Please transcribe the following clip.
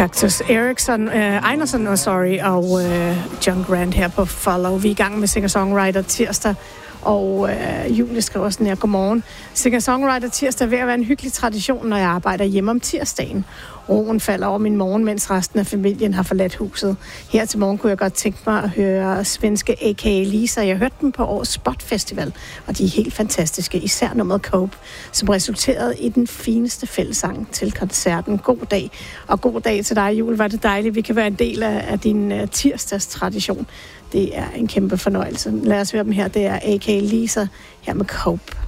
Cactus Einerson og John Grant her på Follow. Vi er i gang med Singer-Songwriter tirsdag, og Julie skriver sådan her: godmorgen. Singer-Songwriter tirsdag er ved at være en hyggelig tradition, når jeg arbejder hjemme om tirsdagen. Roen falder over min morgen, mens resten af familien har forladt huset. Her til morgen kunne jeg godt tænke mig at høre svenske A.K.A. Lisa. Jeg hørte dem på årets Spot Festival, og de er helt fantastiske. Især nummeret Cope, som resulterede i den fineste fællesang til koncerten. God dag, og god dag til dig, Jule. Var det dejligt, vi kan være en del af din tirsdags tradition. Det er en kæmpe fornøjelse. Lad os høre dem her. Det er A.K.A. Lisa her med Cope.